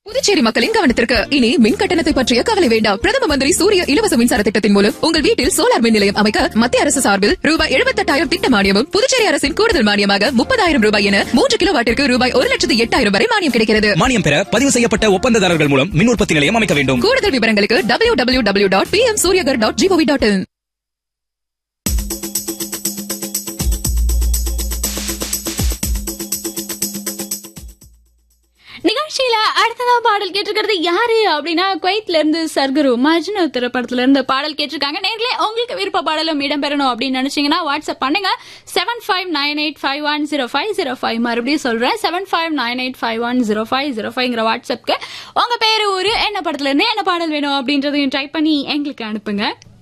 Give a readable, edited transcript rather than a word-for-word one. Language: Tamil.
புதுச்சேரி மக்களின் கவனத்திற்கு இனி மின் கட்டணத்தை பற்றிய கவலை வேண்டாம். பிரதம மந்திரி சூரிய இலவச மின்சார திட்டத்தின் மூலம் உங்கள் வீட்டில் சோலார் மின் நிலையம் அமைக்க மத்திய அரசு சார்பில் ரூபாய் 78,000 திட்ட மானியமும், புதுச்சேரி அரசின் கூடுதல் மானியமாக 30,000 ரூபாய் என 3 கிலோவாட்டிற்கு ரூபாய் 1,08,000 வரை மானியம் கிடைக்கிறது. மானியம் பெற பதிவு செய்யப்பட்ட ஒப்பந்ததாரர்கள் மூலம் மின் உற்பத்தி நிலையம் அமைக்க வேண்டும். கூடுதல் விவரங்களுக்கு www.pmsuryagar.gov.in. நிகழ்ச்சியில அடுத்ததா பாடல் கேட்டிருக்கிறது யாரு அப்படின்னா, குவைத்ல இருந்து சர்குரு மஜ்னு திரைப்படத்துல இருந்து பாடல் கேட்டிருக்காங்க. நேர்களே, உங்களுக்கு விருப்ப பாடலும் இடம்பெறணும் அப்படின்னு நினைச்சீங்கன்னா வாட்ஸ்அப் பண்ணுங்க 7598510505. மறுபடியும் சொல்றேன் 7598510505 வாட்ஸ்அப்க்கு உங்க பேரு, ஊரு, என்ன படத்துல இருந்து என்ன பாடல் வேணும் அப்படின்றதையும் டைப் பண்ணி எங்களுக்கு அனுப்புங்க.